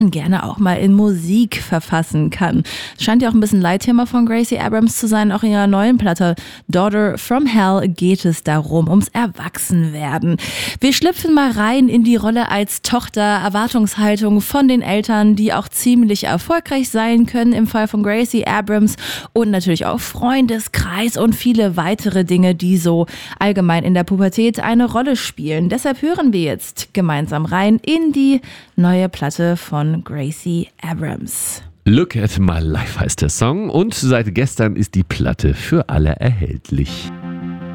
gerne auch mal in Musik verfassen kann. Scheint ja auch ein bisschen Leitthema von Gracie Abrams zu sein. Auch in ihrer neuen Platte Daughter from Hell geht es darum, ums Erwachsenwerden. Wir schlüpfen mal rein in die Rolle als Tochter, Erwartungshaltung von den Eltern, die auch ziemlich erfolgreich sein können im Fall von Gracie Abrams und natürlich auch Freundeskreis und viele weitere Dinge, die so allgemein in der Pubertät eine Rolle spielen. Deshalb hören wir jetzt gemeinsam rein in die neue Platte von Gracie Abrams. Look at My Life heißt der Song und seit gestern ist die Platte für alle erhältlich.